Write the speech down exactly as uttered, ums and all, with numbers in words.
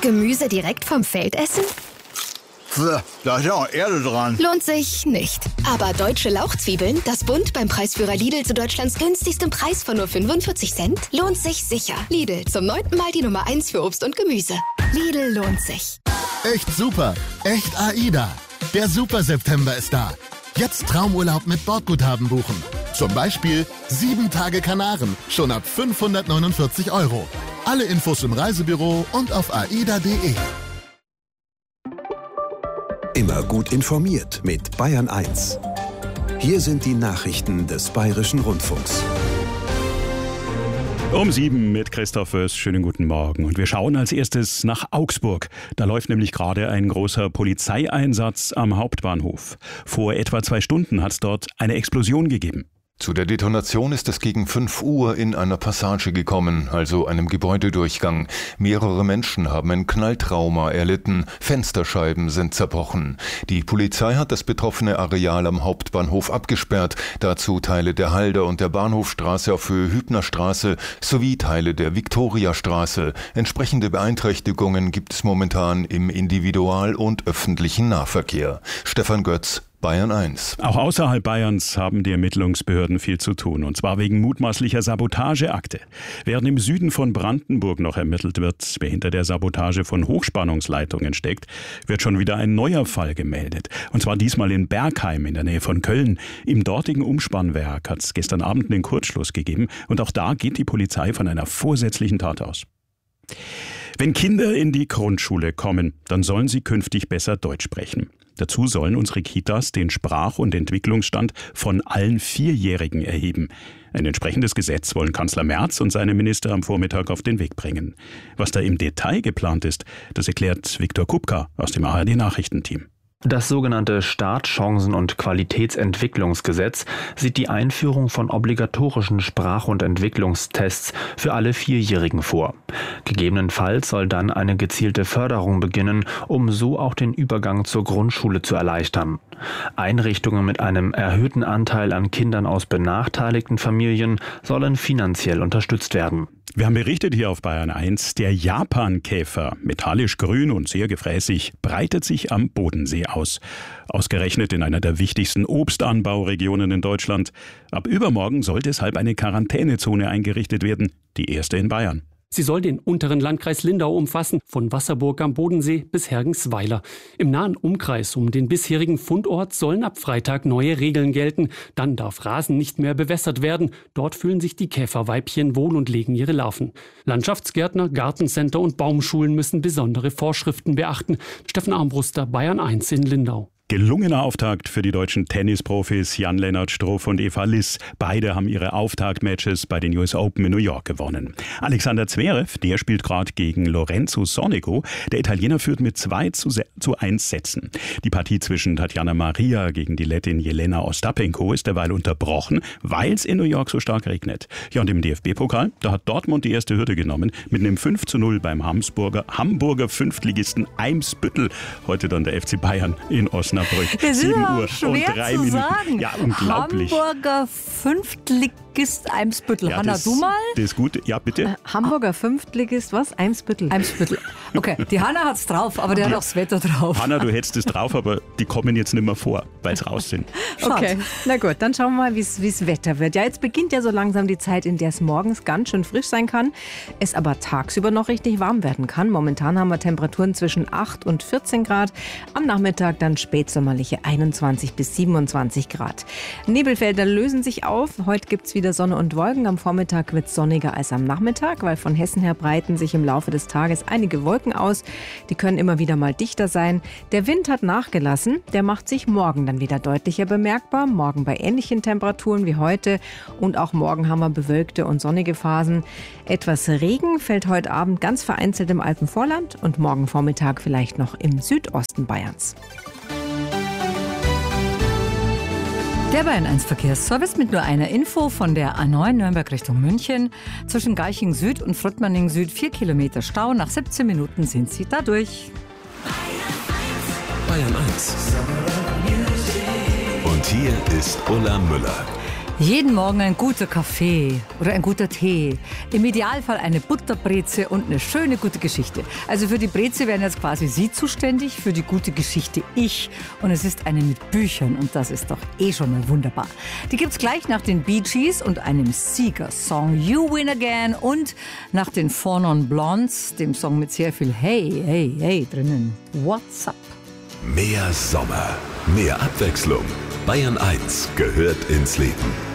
Gemüse direkt vom Feld essen? Pff, da ist ja auch Erde dran. Lohnt sich nicht. Aber deutsche Lauchzwiebeln, das Bund beim Preisführer Lidl zu Deutschlands günstigstem Preis von nur fünfundvierzig Cent, lohnt sich sicher. Lidl, zum neunten Mal die Nummer eins für Obst und Gemüse. Lidl lohnt sich. Echt super. Echt AIDA. Der Super September ist da. Jetzt Traumurlaub mit Bordguthaben buchen. Zum Beispiel sieben Tage Kanaren, schon ab fünfhundertneunundvierzig Euro. Alle Infos im Reisebüro und auf aida punkt de. Immer gut informiert mit Bayern eins. Hier sind die Nachrichten des Bayerischen Rundfunks. Um sieben mit Christoph Föß. Schönen guten Morgen. Und wir schauen als erstes nach Augsburg. Da läuft nämlich gerade ein großer Polizeieinsatz am Hauptbahnhof. Vor etwa zwei Stunden hat es dort eine Explosion gegeben. Zu der Detonation ist es gegen fünf Uhr in einer Passage gekommen, also einem Gebäudedurchgang. Mehrere Menschen haben ein Knalltrauma erlitten, Fensterscheiben sind zerbrochen. Die Polizei hat das betroffene Areal am Hauptbahnhof abgesperrt, dazu Teile der Halder und der Bahnhofstraße auf Höhe Hübnerstraße sowie Teile der Viktoriastraße. Entsprechende Beeinträchtigungen gibt es momentan im Individual- und öffentlichen Nahverkehr. Stefan Götz, Bayern eins. Auch außerhalb Bayerns haben die Ermittlungsbehörden viel zu tun, und zwar wegen mutmaßlicher Sabotageakte. Während im Süden von Brandenburg noch ermittelt wird, wer hinter der Sabotage von Hochspannungsleitungen steckt, wird schon wieder ein neuer Fall gemeldet. Und zwar diesmal in Bergheim in der Nähe von Köln. Im dortigen Umspannwerk hat es gestern Abend einen Kurzschluss gegeben, und auch da geht die Polizei von einer vorsätzlichen Tat aus. Wenn Kinder in die Grundschule kommen, dann sollen sie künftig besser Deutsch sprechen. Dazu sollen unsere Kitas den Sprach- und Entwicklungsstand von allen Vierjährigen erheben. Ein entsprechendes Gesetz wollen Kanzler Merz und seine Minister am Vormittag auf den Weg bringen. Was da im Detail geplant ist, das erklärt Viktor Kupka aus dem A R D-Nachrichtenteam. Das sogenannte Startchancen- und Qualitätsentwicklungsgesetz sieht die Einführung von obligatorischen Sprach- und Entwicklungstests für alle Vierjährigen vor. Gegebenenfalls soll dann eine gezielte Förderung beginnen, um so auch den Übergang zur Grundschule zu erleichtern. Einrichtungen mit einem erhöhten Anteil an Kindern aus benachteiligten Familien sollen finanziell unterstützt werden. Wir haben berichtet hier auf Bayern eins, der Japankäfer, metallisch grün und sehr gefräßig, breitet sich am Bodensee aus. Ausgerechnet in einer der wichtigsten Obstanbauregionen in Deutschland. Ab übermorgen soll deshalb eine Quarantänezone eingerichtet werden, die erste in Bayern. Sie soll den unteren Landkreis Lindau umfassen, von Wasserburg am Bodensee bis Hergensweiler. Im nahen Umkreis um den bisherigen Fundort sollen ab Freitag neue Regeln gelten. Dann darf Rasen nicht mehr bewässert werden. Dort fühlen sich die Käferweibchen wohl und legen ihre Larven. Landschaftsgärtner, Gartencenter und Baumschulen müssen besondere Vorschriften beachten. Steffen Armbruster, Bayern eins in Lindau. Gelungener Auftakt für die deutschen Tennisprofis Jan-Lennart Struff und Eva Liss. Beide haben ihre Auftaktmatches bei den U S Open in New York gewonnen. Alexander Zverev, der spielt gerade gegen Lorenzo Sonego. Der Italiener führt mit zwei zu eins Sätzen. Die Partie zwischen Tatjana Maria gegen die Lettin Jelena Ostapenko ist derweil unterbrochen, weil es in New York so stark regnet. Ja, und im D F B-Pokal, da hat Dortmund die erste Hürde genommen mit einem fünf zu null beim Hamburger, Hamburger Fünftligisten Eimsbüttel. Heute dann der F C Bayern in Osnabrück. Das ist aber Uhr schwer und drei zu Minuten. sagen. Ja, unglaublich. Hamburger Fünftligist Eimsbüttel. Ja, Hanna, das, du mal? Das ist gut. Ja, bitte. Äh, Hamburger Fünftligist, was? Eimsbüttel. Eimsbüttel. Okay, die Hanna hat's drauf, aber der hat auch das Wetter drauf. Hanna, du hättest es drauf, aber die kommen jetzt nicht mehr vor, weil sie raus sind. Okay, na gut, dann schauen wir mal, wie es Wetter wird. Ja, jetzt beginnt ja so langsam die Zeit, in der es morgens ganz schön frisch sein kann, es aber tagsüber noch richtig warm werden kann. Momentan haben wir Temperaturen zwischen acht und vierzehn Grad, am Nachmittag dann spätsommerliche einundzwanzig bis siebenundzwanzig Grad. Nebelfelder lösen sich auf. Heute gibt es wieder Sonne und Wolken. Am Vormittag wird es sonniger als am Nachmittag, weil von Hessen her breiten sich im Laufe des Tages einige Wolken aus. Die können immer wieder mal dichter sein. Der Wind hat nachgelassen. Der macht sich morgen dann wieder deutlicher bemerkbar. Morgen bei ähnlichen Temperaturen wie heute. Und auch morgen haben wir bewölkte und sonnige Phasen. Etwas Regen fällt heute Abend ganz vereinzelt im Alpenvorland und morgen Vormittag vielleicht noch im Südosten Bayerns. Der Bayern eins Verkehrsservice mit nur einer Info von der A neun Nürnberg Richtung München. Zwischen Garching Süd und Fröttmanning Süd vier Kilometer Stau. Nach siebzehn Minuten sind Sie da durch. Bayern eins. Und hier ist Ulla Müller. Jeden Morgen ein guter Kaffee oder ein guter Tee. Im Idealfall eine Butterbreze und eine schöne gute Geschichte. Also für die Breze wären jetzt quasi Sie zuständig, für die gute Geschichte ich. Und es ist eine mit Büchern und das ist doch eh schon mal wunderbar. Die gibt's gleich nach den Bee Gees und einem Sieger-Song You Win Again und nach den Four Non Blondes, dem Song mit sehr viel Hey, hey, hey drinnen. What's up? Mehr Sommer, mehr Abwechslung. Bayern eins gehört ins Leben.